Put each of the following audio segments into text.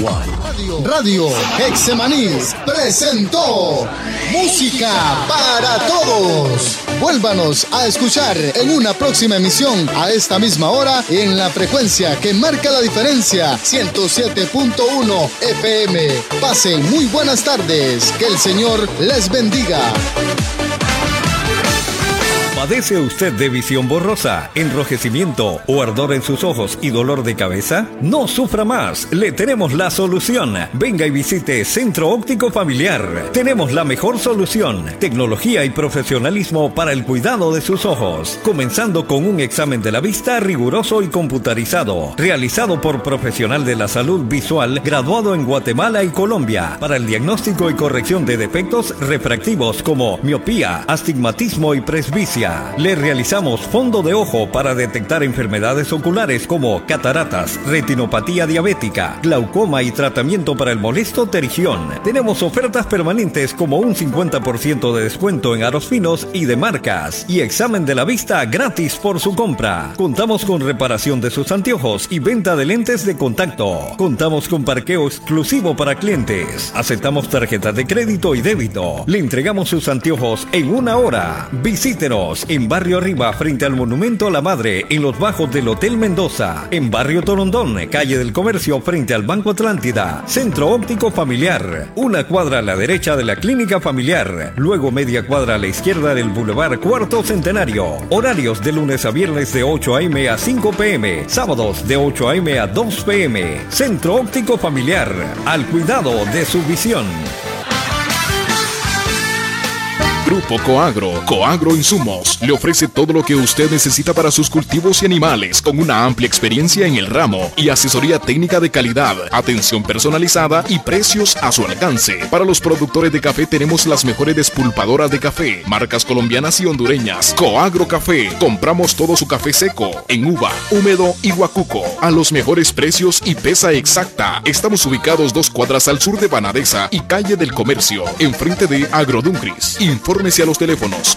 Radio Hexemaníes presentó Música para Todos. Vuélvanos a escuchar en una próxima emisión a esta misma hora en la frecuencia que marca la diferencia, 107.1 FM. Pasen muy buenas tardes. Que el Señor les bendiga. ¿Padece usted de visión borrosa, enrojecimiento o ardor en sus ojos y dolor de cabeza? No sufra más, le tenemos la solución. Venga y visite Centro Óptico Familiar. Tenemos la mejor solución, tecnología y profesionalismo para el cuidado de sus ojos, comenzando con un examen de la vista riguroso y computarizado, realizado por profesional de la salud visual graduado en Guatemala y Colombia, para el diagnóstico y corrección de defectos refractivos como miopía, astigmatismo y presbicia. Le realizamos fondo de ojo para detectar enfermedades oculares como cataratas, retinopatía diabética, glaucoma y tratamiento para el molesto pterigión. Tenemos ofertas permanentes como un 50% de descuento en aros finos y de marcas y examen de la vista gratis por su compra. Contamos con reparación de sus anteojos y venta de lentes de contacto. Contamos con parqueo exclusivo para clientes. Aceptamos tarjetas de crédito y débito. Le entregamos sus anteojos en 1 hora. Visítenos en Barrio Arriba, frente al Monumento a la Madre, en los bajos del Hotel Mendoza. En Barrio Torondón, calle del Comercio, frente al Banco Atlántida. Centro Óptico Familiar, 1 cuadra a la derecha de la Clínica Familiar, luego media cuadra a la izquierda del Boulevard Cuarto Centenario. Horarios de lunes a viernes de 8 a.m. a 5 p.m., sábados de 8 a.m. a 2 p.m. Centro Óptico Familiar, al cuidado de su visión. Grupo Coagro Insumos, le ofrece todo lo que usted necesita para sus cultivos y animales, con una amplia experiencia en el ramo y asesoría técnica de calidad, atención personalizada y precios a su alcance. Para los productores de café tenemos las mejores despulpadoras de café, marcas colombianas y hondureñas. Coagro Café, compramos todo su café seco, en uva, húmedo y guacuco, a los mejores precios y pesa exacta. Estamos ubicados 2 cuadras al sur de Banadesa y calle del Comercio, enfrente de Agroduncris. Infórmese a los teléfonos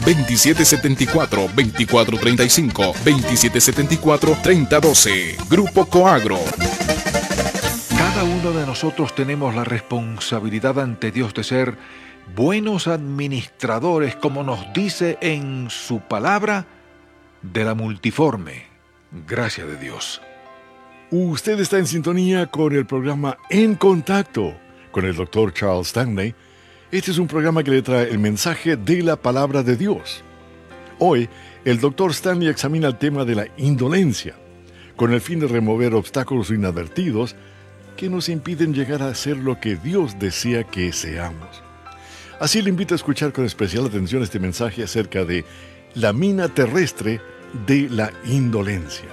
2774-2435, 2774-3012. Grupo Coagro. Cada uno de nosotros tenemos la responsabilidad ante Dios de ser buenos administradores, como nos dice en su palabra, de la multiforme gracia de Dios. Usted está en sintonía con el programa En Contacto con el Dr. Charles Stanley. Este es un programa que le trae el mensaje de la palabra de Dios. Hoy, el Dr. Stanley examina el tema de la indolencia, con el fin de remover obstáculos inadvertidos que nos impiden llegar a ser lo que Dios desea que seamos. Así le invito a escuchar con especial atención este mensaje acerca de la mina terrestre de la indolencia.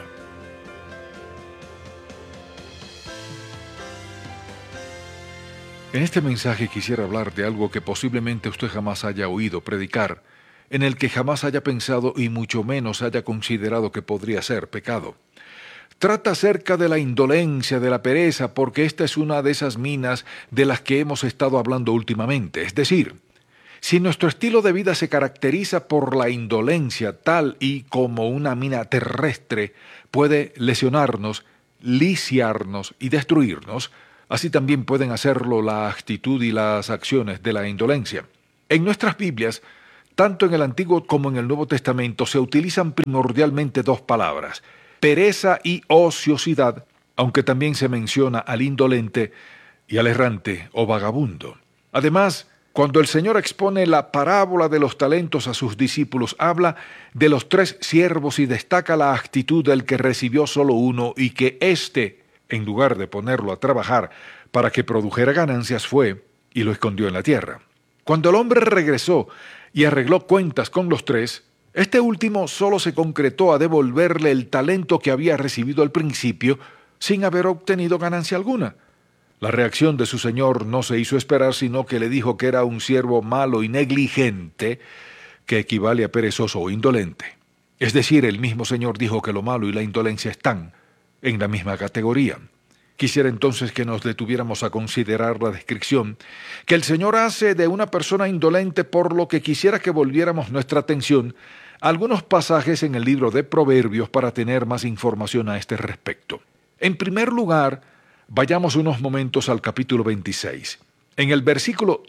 En este mensaje quisiera hablar de algo que posiblemente usted jamás haya oído predicar, en el que jamás haya pensado y mucho menos haya considerado que podría ser pecado. Trata acerca de la indolencia, de la pereza, porque esta es una de esas minas de las que hemos estado hablando últimamente. Es decir, si nuestro estilo de vida se caracteriza por la indolencia, tal y como una mina terrestre puede lesionarnos, lisiarnos y destruirnos, así también pueden hacerlo la actitud y las acciones de la indolencia. En nuestras Biblias, tanto en el Antiguo como en el Nuevo Testamento, se utilizan primordialmente 2 palabras, pereza y ociosidad, aunque también se menciona al indolente y al errante o vagabundo. Además, cuando el Señor expone la parábola de los talentos a sus discípulos, habla de los 3 siervos y destaca la actitud del que recibió solo uno y que éste, en lugar de ponerlo a trabajar para que produjera ganancias, fue y lo escondió en la tierra. Cuando el hombre regresó y arregló cuentas con los 3, este último solo se concretó a devolverle el talento que había recibido al principio sin haber obtenido ganancia alguna. La reacción de su señor no se hizo esperar, sino que le dijo que era un siervo malo y negligente, que equivale a perezoso o indolente. Es decir, el mismo Señor dijo que lo malo y la indolencia están en la misma categoría. Quisiera entonces que nos detuviéramos a considerar la descripción que el Señor hace de una persona indolente, por lo que quisiera que volviéramos nuestra atención a algunos pasajes en el libro de Proverbios para tener más información a este respecto. En primer lugar, vayamos unos momentos al capítulo 26. En el versículo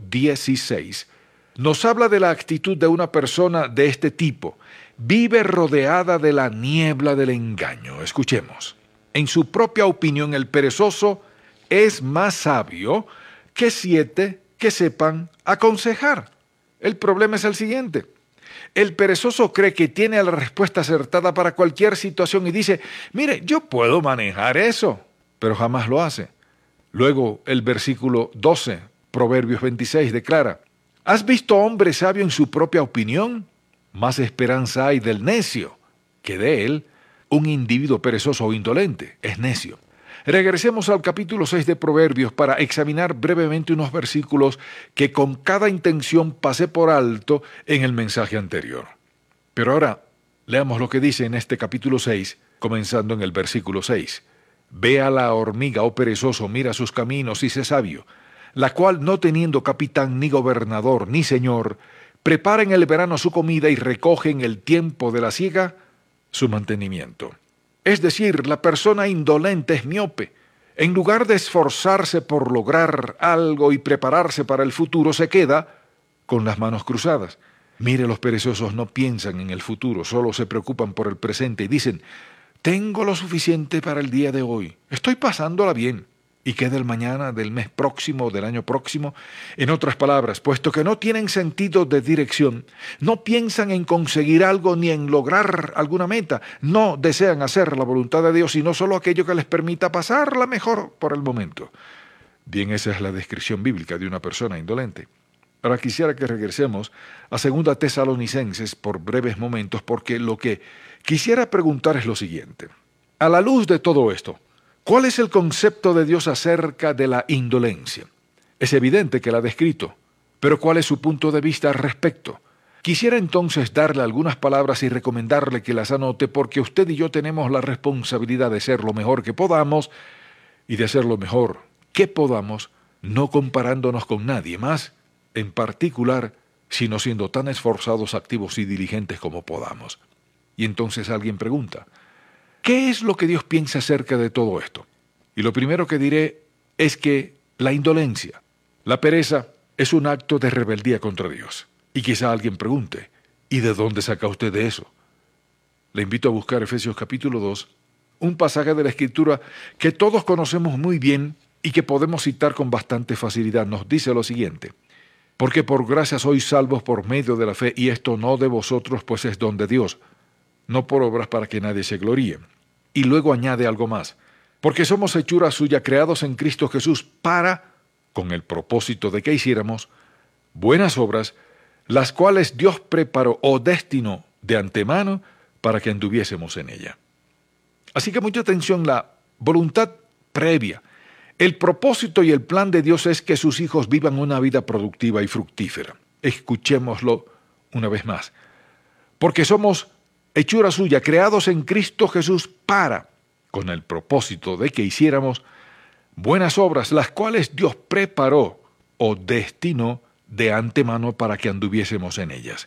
16 nos habla de la actitud de una persona de este tipo. Vive rodeada de la niebla del engaño. Escuchemos. En su propia opinión, el perezoso es más sabio que 7 que sepan aconsejar. El problema es el siguiente. El perezoso cree que tiene la respuesta acertada para cualquier situación y dice, mire, yo puedo manejar eso, pero jamás lo hace. Luego el versículo 12, Proverbios 26, declara, ¿has visto hombre sabio en su propia opinión? Más esperanza hay del necio que de él. Un individuo perezoso o indolente es necio. Regresemos al capítulo 6 de Proverbios para examinar brevemente unos versículos que con cada intención pasé por alto en el mensaje anterior. Pero ahora, leamos lo que dice en este capítulo 6, comenzando en el versículo 6. Ve a la hormiga, oh perezoso, mira sus caminos y sé sabio, la cual, no teniendo capitán, ni gobernador, ni señor, prepara en el verano su comida y recoge en el tiempo de la siega su mantenimiento. Es decir, la persona indolente es miope. En lugar de esforzarse por lograr algo y prepararse para el futuro, se queda con las manos cruzadas. Mire, los perezosos no piensan en el futuro, solo se preocupan por el presente y dicen, tengo lo suficiente para el día de hoy, estoy pasándola bien. ¿Y qué del mañana, del mes próximo, del año próximo? En otras palabras, puesto que no tienen sentido de dirección, no piensan en conseguir algo ni en lograr alguna meta, no desean hacer la voluntad de Dios, sino solo aquello que les permita pasarla mejor por el momento. Bien, esa es la descripción bíblica de una persona indolente. Ahora quisiera que regresemos a 2 Tesalonicenses por breves momentos, porque lo que quisiera preguntar es lo siguiente. A la luz de todo esto, ¿cuál es el concepto de Dios acerca de la indolencia? Es evidente que la ha descrito, pero ¿cuál es su punto de vista al respecto? Quisiera entonces darle algunas palabras y recomendarle que las anote, porque usted y yo tenemos la responsabilidad de ser lo mejor que podamos y de hacer lo mejor que podamos, no comparándonos con nadie más, en particular, sino siendo tan esforzados, activos y diligentes como podamos. Y entonces alguien pregunta, ¿qué es lo que Dios piensa acerca de todo esto? Y lo primero que diré es que la indolencia, la pereza, es un acto de rebeldía contra Dios. Y quizá alguien pregunte, ¿y de dónde saca usted de eso? Le invito a buscar Efesios capítulo 2, un pasaje de la Escritura que todos conocemos muy bien y que podemos citar con bastante facilidad. Nos dice lo siguiente, porque por gracia sois salvos por medio de la fe, y esto no de vosotros, pues es don de Dios, no por obras para que nadie se gloríe. Y luego añade algo más, porque somos hechura suya, creados en Cristo Jesús para, con el propósito de que hiciéramos, buenas obras, las cuales Dios preparó o destinó de antemano para que anduviésemos en ella. Así que mucha atención, la voluntad previa, el propósito y el plan de Dios es que sus hijos vivan una vida productiva y fructífera. Escuchémoslo una vez más. Porque somos hechura suya, creados en Cristo Jesús para, con el propósito de que hiciéramos buenas obras, las cuales Dios preparó o destinó de antemano para que anduviésemos en ellas.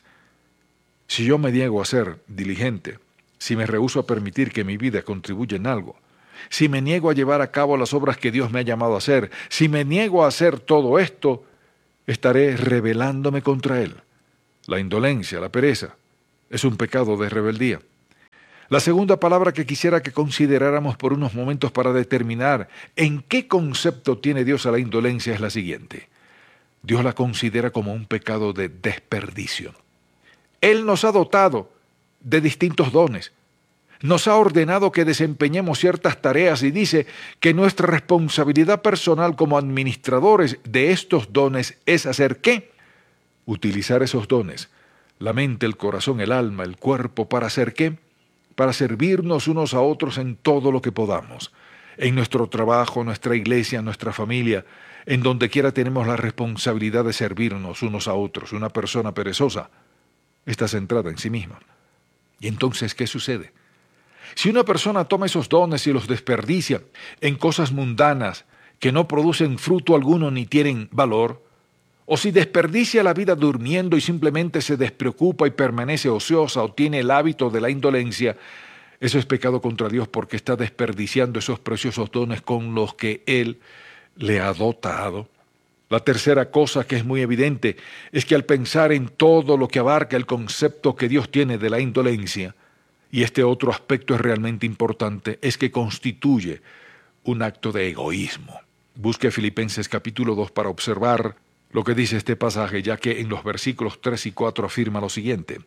Si yo me niego a ser diligente, si me rehúso a permitir que mi vida contribuya en algo, si me niego a llevar a cabo las obras que Dios me ha llamado a hacer, si me niego a hacer todo esto, estaré rebelándome contra Él. La indolencia, la pereza, es un pecado de rebeldía. La segunda palabra que quisiera que consideráramos por unos momentos para determinar en qué concepto tiene Dios a la indolencia es la siguiente. Dios la considera como un pecado de desperdicio. Él nos ha dotado de distintos dones. Nos ha ordenado que desempeñemos ciertas tareas y dice que nuestra responsabilidad personal como administradores de estos dones es hacer ¿qué? Utilizar esos dones, la mente, el corazón, el alma, el cuerpo, ¿para hacer qué? Para servirnos unos a otros en todo lo que podamos. En nuestro trabajo, nuestra iglesia, nuestra familia, en donde quiera tenemos la responsabilidad de servirnos unos a otros. Una persona perezosa está centrada en sí misma. ¿Y entonces qué sucede? Si una persona toma esos dones y los desperdicia en cosas mundanas que no producen fruto alguno ni tienen valor, o si desperdicia la vida durmiendo y simplemente se despreocupa y permanece ociosa o tiene el hábito de la indolencia, Eso es pecado contra Dios porque está desperdiciando esos preciosos dones con los que Él le ha dotado. La tercera cosa que es muy evidente es que al pensar en todo lo que abarca el concepto que Dios tiene de la indolencia, y este otro aspecto es realmente importante, es que constituye un acto de egoísmo. Busque Filipenses capítulo 2 para observar lo que dice este pasaje, ya que en los versículos 3 y 4 afirma lo siguiente: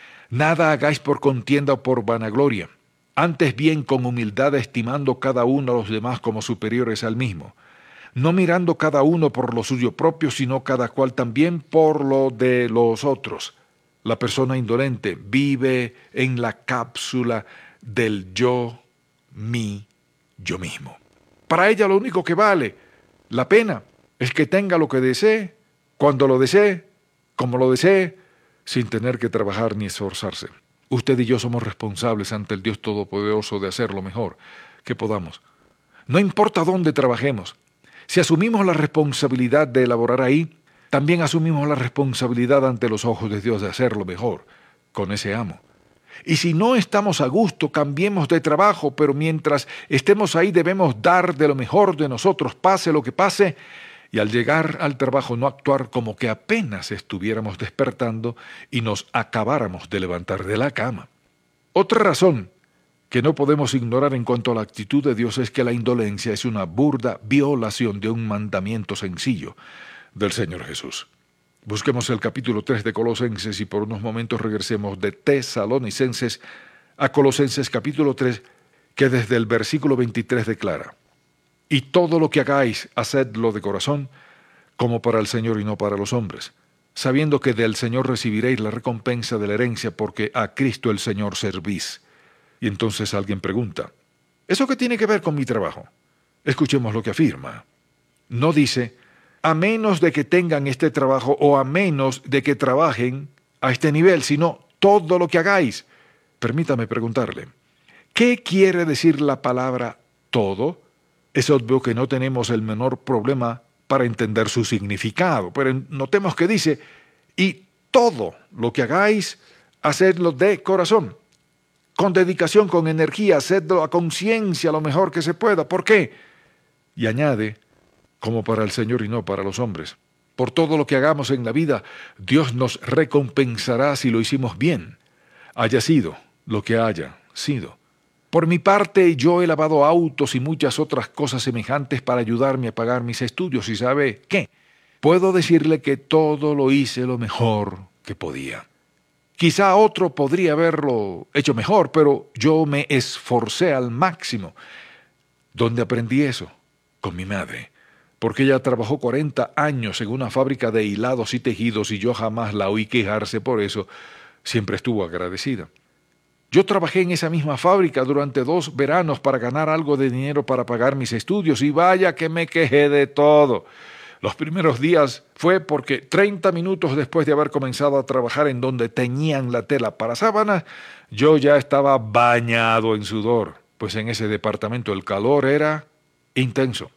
Nada hagáis por contienda o por vanagloria, antes bien con humildad estimando cada uno a los demás como superiores al mismo, no mirando cada uno por lo suyo propio, sino cada cual también por lo de los otros. La persona indolente vive en la cápsula del yo, mí, yo mismo. Para ella lo único que vale la pena es que tenga lo que desee, cuando lo desee, como lo desee, sin tener que trabajar ni esforzarse. Usted y yo somos responsables ante el Dios Todopoderoso de hacer lo mejor que podamos. No importa dónde trabajemos. Si asumimos la responsabilidad de elaborar ahí, también asumimos la responsabilidad ante los ojos de Dios de hacerlo mejor con ese amo. Y si no estamos a gusto, cambiemos de trabajo, pero mientras estemos ahí debemos dar de lo mejor de nosotros, pase lo que pase, y al llegar al trabajo no actuar como que apenas estuviéramos despertando y nos acabáramos de levantar de la cama. Otra razón que no podemos ignorar en cuanto a la actitud de Dios es que la indolencia es una burda violación de un mandamiento sencillo del Señor Jesús. Busquemos el capítulo 3 de Colosenses y por unos momentos regresemos de Tesalonicenses a Colosenses capítulo 3, que desde el versículo 23 declara: Y todo lo que hagáis, hacedlo de corazón, como para el Señor y no para los hombres, sabiendo que del Señor recibiréis la recompensa de la herencia, porque a Cristo el Señor servís. Y entonces alguien pregunta: ¿eso qué tiene que ver con mi trabajo? Escuchemos lo que afirma. No dice: a menos de que tengan este trabajo o a menos de que trabajen a este nivel, sino todo lo que hagáis. Permítame preguntarle, ¿qué quiere decir la palabra todo? Es obvio que no tenemos el menor problema para entender su significado, pero notemos que dice: y todo lo que hagáis, hacedlo de corazón, con dedicación, con energía, hacedlo a conciencia lo mejor que se pueda. ¿Por qué? Y añade: como para el Señor y no para los hombres. Por todo lo que hagamos en la vida, Dios nos recompensará si lo hicimos bien, haya sido lo que haya sido. Por mi parte, yo he lavado autos y muchas otras cosas semejantes para ayudarme a pagar mis estudios, y ¿sabe qué? Puedo decirle que todo lo hice lo mejor que podía. Quizá otro podría haberlo hecho mejor, pero yo me esforcé al máximo. ¿Dónde aprendí eso? Con mi madre, porque ella trabajó 40 años en una fábrica de hilados y tejidos y yo jamás la oí quejarse por eso, siempre estuvo agradecida. Yo trabajé en esa misma fábrica durante 2 veranos para ganar algo de dinero para pagar mis estudios y vaya que me quejé de todo. Los primeros días fue porque 30 minutos después de haber comenzado a trabajar en donde teñían la tela para sábanas, yo ya estaba bañado en sudor, pues en ese departamento el calor era intenso.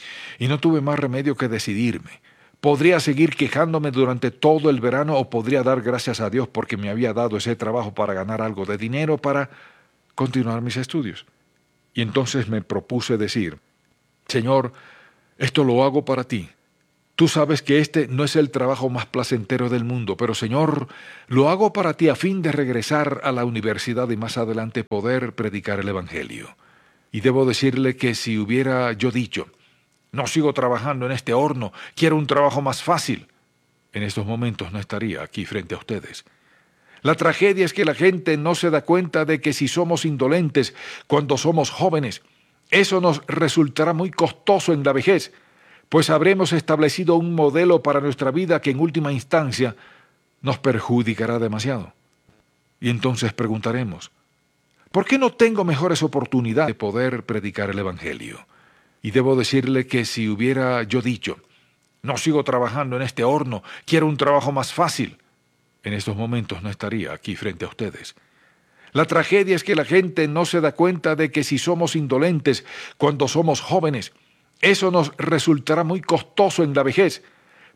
Y no tuve más remedio que decidirme. Podría seguir quejándome durante todo el verano o podría dar gracias a Dios porque me había dado ese trabajo para ganar algo de dinero para continuar mis estudios. Y entonces me propuse decir: Señor, esto lo hago para ti. Tú sabes que este no es el trabajo más placentero del mundo, pero Señor, lo hago para ti a fin de regresar a la universidad y más adelante poder predicar el Evangelio. Y debo decirle que si hubiera yo dicho: no sigo trabajando en este horno, quiero un trabajo más fácil, en estos momentos no estaría aquí frente a ustedes. La tragedia es que la gente no se da cuenta de que si somos indolentes cuando somos jóvenes, eso nos resultará muy costoso en la vejez, pues habremos establecido un modelo para nuestra vida que en última instancia nos perjudicará demasiado. Y entonces preguntaremos: ¿por qué no tengo mejores oportunidades de poder predicar el Evangelio? Y debo decirle que si hubiera yo dicho: no sigo trabajando en este horno, quiero un trabajo más fácil, en estos momentos no estaría aquí frente a ustedes. La tragedia es que la gente no se da cuenta de que si somos indolentes cuando somos jóvenes, eso nos resultará muy costoso en la vejez,